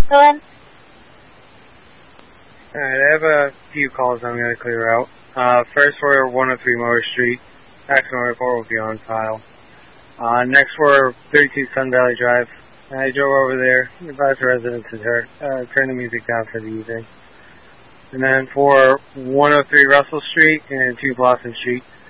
Go in. Alright, I have a few calls I'm going to clear out. First, we're 103 Motor Street. Accident report will be on file. Next, we're 32 Sun Valley Drive. I drove over there, advised the residents to turn the music down for the evening. And then for 103 Russell Street and 2 Blossom Street,